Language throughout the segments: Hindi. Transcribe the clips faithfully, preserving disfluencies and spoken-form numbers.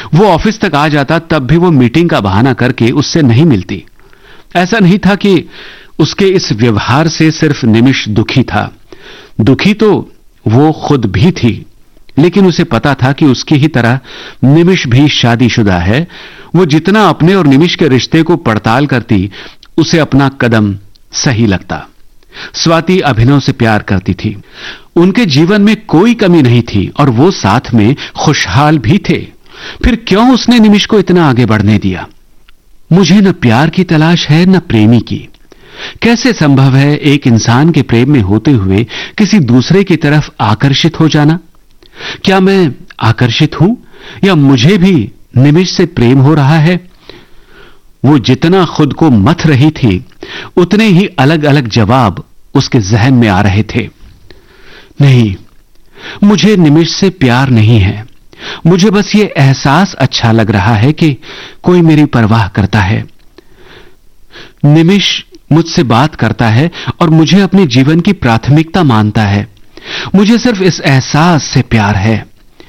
वो ऑफिस तक आ जाता तब भी वो मीटिंग का बहाना करके उससे नहीं मिलती। ऐसा नहीं था कि उसके इस व्यवहार से सिर्फ निमिष दुखी था, दुखी तो वो खुद भी थी, लेकिन उसे पता था कि उसकी ही तरह निमिष भी शादीशुदा है। वो जितना अपने और निमिष के रिश्ते को पड़ताल करती, उसे अपना कदम सही लगता। स्वाति अभिनव से प्यार करती थी, उनके जीवन में कोई कमी नहीं थी और वो साथ में खुशहाल भी थे। फिर क्यों उसने निमिष को इतना आगे बढ़ने दिया? मुझे न प्यार की तलाश है न प्रेमी की। कैसे संभव है एक इंसान के प्रेम में होते हुए किसी दूसरे की तरफ आकर्षित हो जाना? क्या मैं आकर्षित हूं या मुझे भी निमिष से प्रेम हो रहा है? वो जितना खुद को मथ रही थी, उतने ही अलग अलग जवाब उसके जहन में आ रहे थे। नहीं, मुझे निमिष से प्यार नहीं है। मुझे बस ये एहसास अच्छा लग रहा है कि कोई मेरी परवाह करता है। निमिष मुझसे बात करता है और मुझे अपने जीवन की प्राथमिकता मानता है। मुझे सिर्फ इस एहसास से प्यार है।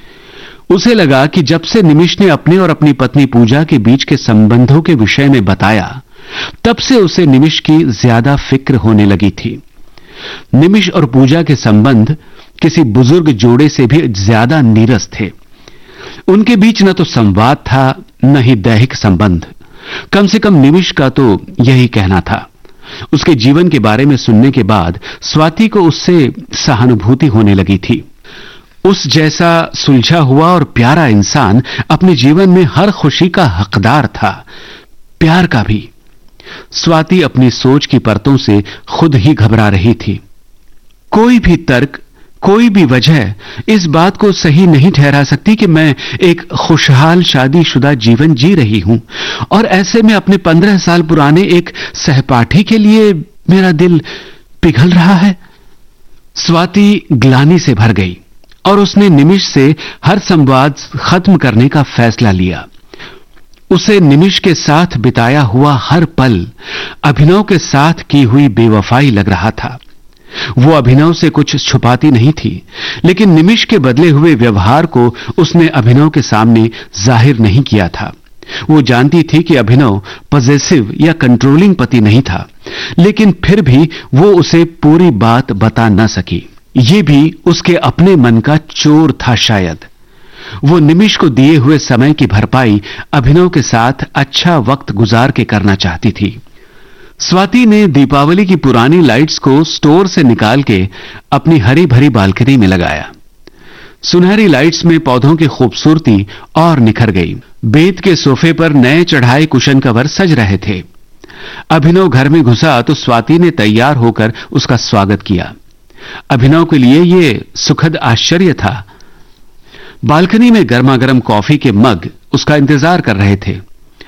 उसे लगा कि जब से निमिष ने अपने और अपनी पत्नी पूजा के बीच के संबंधों के विषय में बताया, तब से उसे निमिष की ज्यादा फिक्र होने लगी थी। निमिष और पूजा के संबंध किसी बुजुर्ग जोड़े से भी ज्यादा नीरस थे। उनके बीच न तो संवाद था न ही दैहिक संबंध। कम से कम निमिष का तो यही कहना था। उसके जीवन के बारे में सुनने के बाद स्वाति को उससे सहानुभूति होने लगी थी। उस जैसा सुलझा हुआ और प्यारा इंसान अपने जीवन में हर खुशी का हकदार था, प्यार का भी। स्वाति अपनी सोच की परतों से खुद ही घबरा रही थी। कोई भी तर्क, कोई भी वजह इस बात को सही नहीं ठहरा सकती कि मैं एक खुशहाल शादीशुदा जीवन जी रही हूं और ऐसे में अपने पंद्रह साल पुराने एक सहपाठी के लिए मेरा दिल पिघल रहा है। स्वाति ग्लानि से भर गई और उसने निमिष से हर संवाद खत्म करने का फैसला लिया। उसे निमिष के साथ बिताया हुआ हर पल अभिनव के साथ की हुई बेवफाई लग रहा था। वो अभिनव से कुछ छुपाती नहीं थी, लेकिन निमिष के बदले हुए व्यवहार को उसने अभिनव के सामने जाहिर नहीं किया था। वो जानती थी कि अभिनव पॉजेसिव या कंट्रोलिंग पति नहीं था, लेकिन फिर भी वो उसे पूरी बात बता न सकी। ये भी उसके अपने मन का चोर था शायद। वो निमिष को दिए हुए समय की भरपाई अभिनव के साथ अच्छा वक्त गुजार के करना चाहती थी। स्वाति ने दीपावली की पुरानी लाइट्स को स्टोर से निकाल के अपनी हरी भरी बालकनी में लगाया। सुनहरी लाइट्स में पौधों की खूबसूरती और निखर गई। बेत के सोफे पर नए चढ़ाए कुशन कवर सज रहे थे। अभिनव घर में घुसा तो स्वाति ने तैयार होकर उसका स्वागत किया। अभिनव के लिए यह सुखद आश्चर्य था। बालकनी में गर्मा गर्म कॉफी के मग उसका इंतजार कर रहे थे।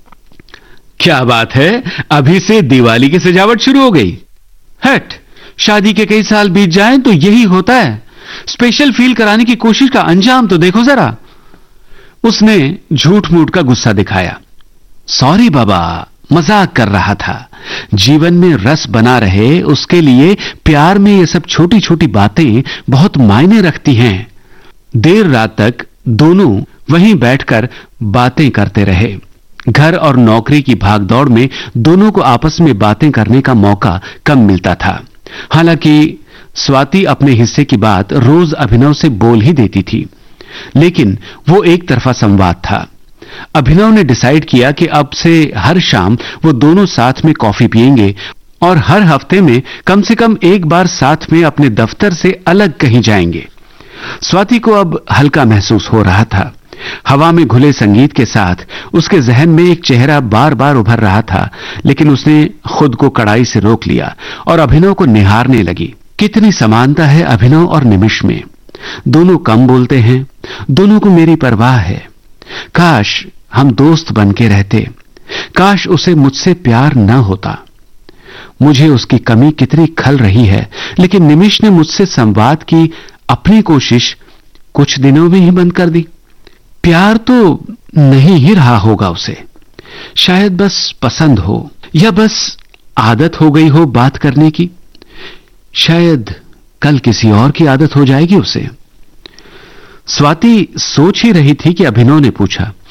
क्या बात है, अभी से दिवाली की सजावट शुरू हो गई? हट, शादी के कई साल बीत जाएं तो यही होता है। स्पेशल फील कराने की कोशिश का अंजाम तो देखो जरा। उसने झूठ मूठ का गुस्सा दिखाया। सॉरी बाबा, मजाक कर रहा था। जीवन में रस बना रहे उसके लिए प्यार में ये सब छोटी छोटी बातें बहुत मायने रखती हैं। देर रात तक दोनों वहीं बैठकर बातें करते रहे। घर और नौकरी की भागदौड़ में दोनों को आपस में बातें करने का मौका कम मिलता था। हालांकि स्वाति अपने हिस्से की बात रोज अभिनव से बोल ही देती थी, लेकिन वो एक तरफा संवाद था। अभिनव ने डिसाइड किया कि अब से हर शाम वो दोनों साथ में कॉफी पिएंगे और हर हफ्ते में कम से कम एक बार साथ में अपने दफ्तर से अलग कहीं जाएंगे। स्वाति को अब हल्का महसूस हो रहा था। हवा में घुले संगीत के साथ उसके जहन में एक चेहरा बार बार उभर रहा था, लेकिन उसने खुद को कड़ाई से रोक लिया और अभिनव को निहारने लगी। कितनी समानता है अभिनव और निमिष में। दोनों कम बोलते हैं, दोनों को मेरी परवाह है। काश हम दोस्त बन के रहते। काश उसे मुझसे प्यार न होता। मुझे उसकी कमी कितनी खल रही है, लेकिन निमिष ने मुझसे संवाद की अपनी कोशिश कुछ दिनों में ही बंद कर दी। प्यार तो नहीं ही रहा होगा उसे। शायद बस पसंद हो या बस आदत हो गई हो बात करने की। शायद कल किसी और की आदत हो जाएगी उसे। स्वाति सोच ही रही थी कि अभिनव ने पूछा,